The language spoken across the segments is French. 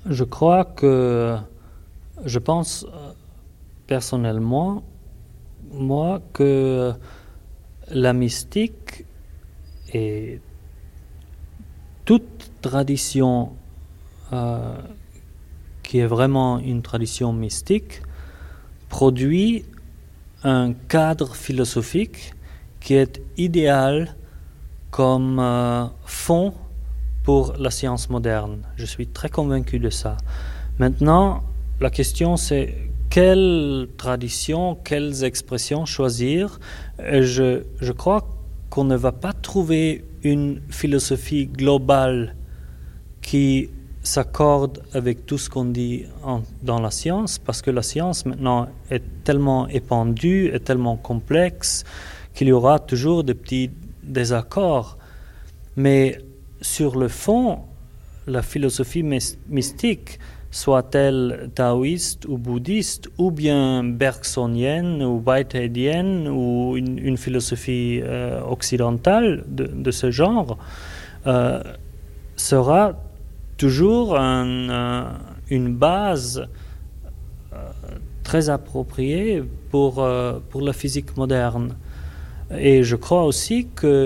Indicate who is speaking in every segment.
Speaker 1: Je pense personnellement, moi, que la mystique et toute tradition qui est vraiment une tradition mystique produit un cadre philosophique qui est idéal comme fond pour la science moderne. Je suis très convaincu de ça. Maintenant, la question c'est quelle tradition, quelles expressions choisir. Et je crois qu'on ne va pas trouver une philosophie globale qui s'accorde avec tout ce qu'on dit dans la science, parce que la science maintenant est tellement épandue, est tellement complexe, qu'il y aura toujours des petits désaccords. Mais sur le fond, la philosophie mystique, soit-elle taoïste ou bouddhiste, ou bien bergsonienne ou whiteheadienne, ou une philosophie occidentale de ce genre, sera toujours une base très appropriée pour la physique moderne. Et je crois aussi que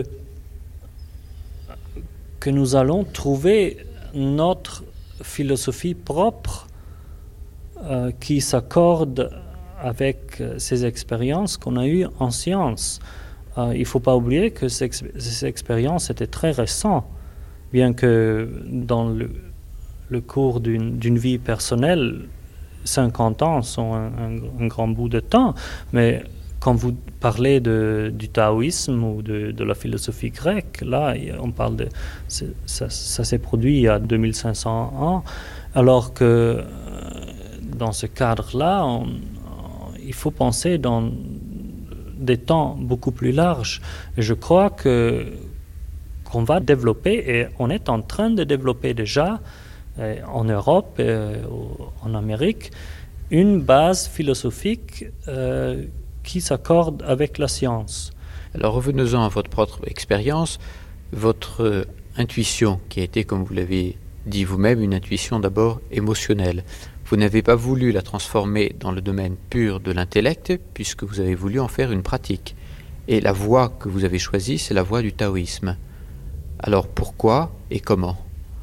Speaker 1: nous allons trouver notre philosophie propre qui s'accorde avec ces expériences qu'on a eues en science. Il ne faut pas oublier que ces expériences étaient très récentes, bien que dans le cours d'une vie personnelle, 50 ans sont un grand bout de temps, mais quand vous parlez du taoïsme ou de la philosophie grecque, là, on parle de... Ça s'est produit il y a 2500 ans, alors que dans ce cadre-là, il faut penser dans des temps beaucoup plus larges. Et je crois qu'on va développer, et on est en train de développer déjà, en Europe et en Amérique, une base philosophique qui s'accorde avec la science.
Speaker 2: Alors revenons-en à votre propre expérience, votre intuition qui a été, comme vous l'avez dit vous-même, une intuition d'abord émotionnelle. Vous n'avez pas voulu la transformer dans le domaine pur de l'intellect puisque vous avez voulu en faire une pratique. Et la voie que vous avez choisie, c'est la voie du taoïsme. Alors pourquoi et comment ?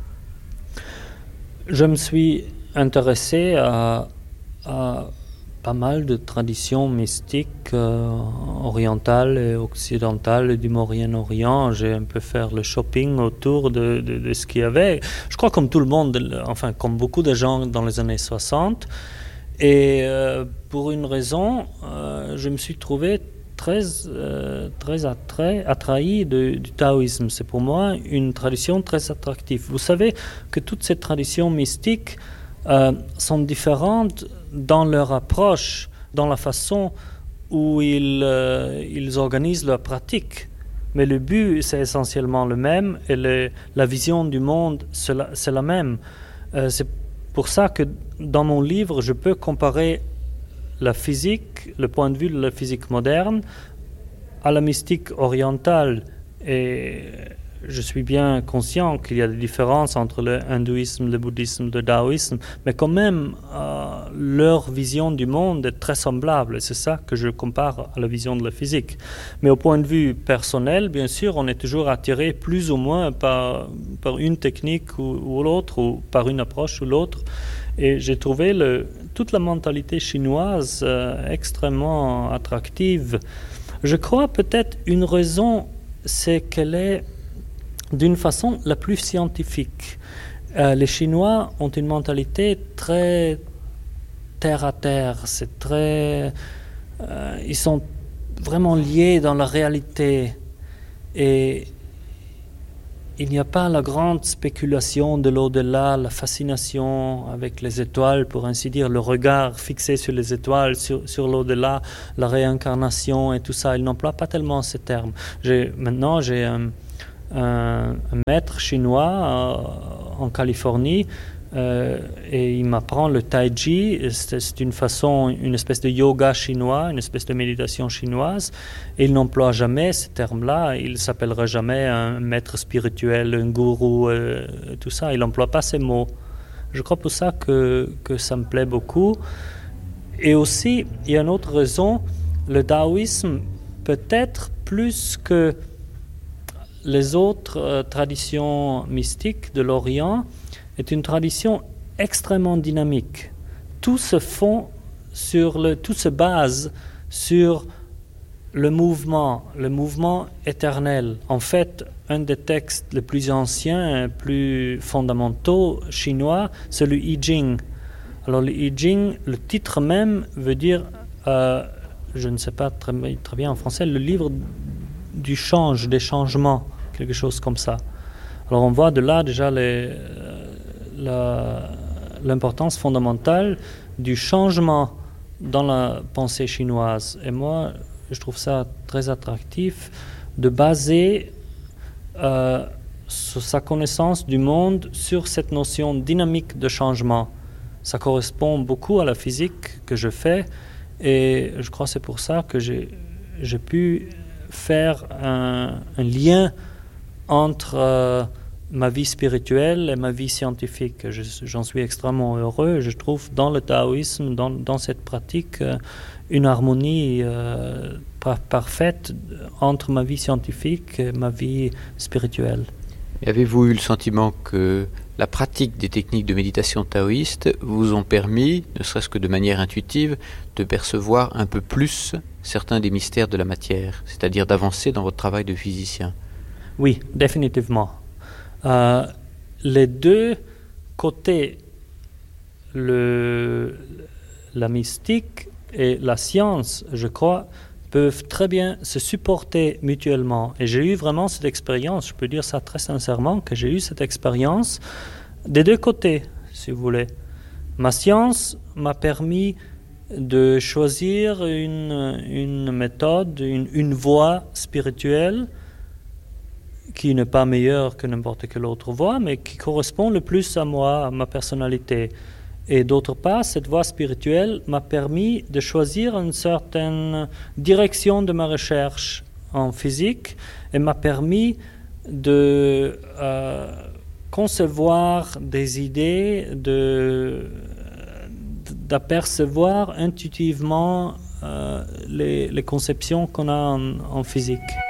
Speaker 1: Je me suis intéressé à pas mal de traditions mystiques orientales et occidentales du Moyen-Orient. J'ai un peu fait le shopping autour de ce qu'il y avait. Je crois comme tout le monde, enfin comme beaucoup de gens dans les années 60. Et pour une raison, je me suis trouvé très attrahi du taoïsme. C'est pour moi une tradition très attractive. Vous savez que toutes ces traditions mystiques sont différentes dans leur approche, dans la façon où ils organisent leur pratique. Mais le but, c'est essentiellement le même et la vision du monde, c'est la même. C'est pour ça que dans mon livre, je peux comparer la physique, le point de vue de la physique moderne, à la mystique orientale. Et je suis bien conscient qu'il y a des différences entre le hindouisme, le bouddhisme, le taoïsme, mais quand même, leur vision du monde est très semblable. Et c'est ça que je compare à la vision de la physique. Mais au point de vue personnel, bien sûr, on est toujours attiré plus ou moins par une technique ou l'autre, ou par une approche ou l'autre. Et j'ai trouvé toute la mentalité chinoise extrêmement attractive. Je crois peut-être une raison, c'est qu'elle est d'une façon la plus scientifique. Les Chinois ont une mentalité très terre à terre. C'est très, ils sont vraiment liés dans la réalité. Et il n'y a pas la grande spéculation de l'au-delà, la fascination avec les étoiles, pour ainsi dire, le regard fixé sur les étoiles, sur l'au-delà, la réincarnation et tout ça. Ils n'emploient pas tellement ces termes. Maintenant, j'ai un maître chinois en Californie et il m'apprend le tai chi. C'est une espèce de yoga chinois, une espèce de méditation chinoise, et il n'emploie jamais ces termes-là. Il ne s'appellera jamais un maître spirituel, un gourou, tout ça. Il n'emploie pas ces mots. Je crois pour ça que ça me plaît beaucoup. Et aussi, il y a une autre raison, le taoïsme, peut-être plus que les autres traditions mystiques de l'Orient, est une tradition extrêmement dynamique. Tout se base sur le mouvement éternel. En fait, un des textes les plus anciens, plus fondamentaux chinois, c'est le I Ching. Alors le I Ching, le titre même veut dire, je ne sais pas très bien en français, le livre du change, des changements, quelque chose comme ça. Alors on voit de là déjà l'importance fondamentale du changement dans la pensée chinoise. Et moi, je trouve ça très attractif de baser sa connaissance du monde sur cette notion dynamique de changement. Ça correspond beaucoup à la physique que je fais et je crois que c'est pour ça que j'ai pu faire un lien entre ma vie spirituelle et ma vie scientifique. J'en suis extrêmement heureux. Je trouve dans le taoïsme, dans cette pratique, une harmonie parfaite entre ma vie scientifique et ma vie spirituelle.
Speaker 2: Et avez-vous eu le sentiment que la pratique des techniques de méditation taoïste vous ont permis, ne serait-ce que de manière intuitive, de percevoir un peu plus certains des mystères de la matière, c'est-à-dire d'avancer dans votre travail de physicien?
Speaker 1: Oui, définitivement. Les deux côtés, la mystique et la science, je crois, peuvent très bien se supporter mutuellement. Et j'ai eu vraiment cette expérience, je peux dire ça très sincèrement, que j'ai eu cette expérience des deux côtés, si vous voulez. Ma science m'a permis de choisir une méthode, une voie spirituelle qui n'est pas meilleure que n'importe quelle autre voie, mais qui correspond le plus à moi, à ma personnalité. Et d'autre part, cette voie spirituelle m'a permis de choisir une certaine direction de ma recherche en physique et m'a permis de concevoir des idées, d'apercevoir intuitivement les conceptions qu'on a en physique.